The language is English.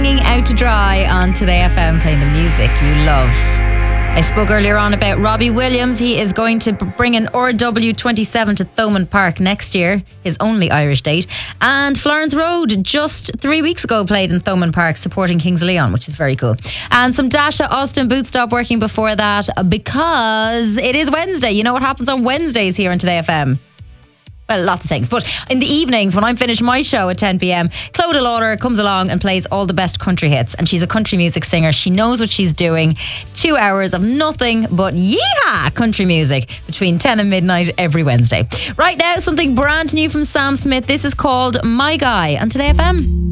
hanging out to dry on Today FM, playing the music you love. I spoke earlier on about Robbie Williams. He is going to bring an RW27 to Thomond Park next year, his only Irish date. And Florence Road, just 3 weeks ago, played in Thomond Park supporting Kings of Leon, which is very cool. And some Dasha Austin Boots stopped working before that because it is Wednesday. You know what happens on Wednesdays here on Today FM? Well, lots of things. But in the evenings, when I'm finished my show at 10 p.m, Clodagh Lauder comes along and plays all the best country hits. And she's a country music singer. She knows what she's doing. 2 hours of nothing but yeehaw country music between 10 and midnight every Wednesday. Right now, something brand new from Sam Smith. This is called My Guy on Today FM.